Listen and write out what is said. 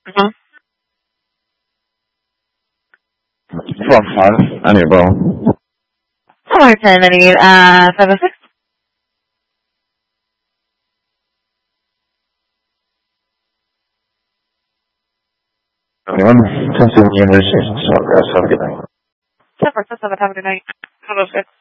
Mm-hmm. From 5, I need a bone. 10, I need 7-6. Anyone? 10-7 emergency. So, have a good night. 10-7, have a good night. 7-6.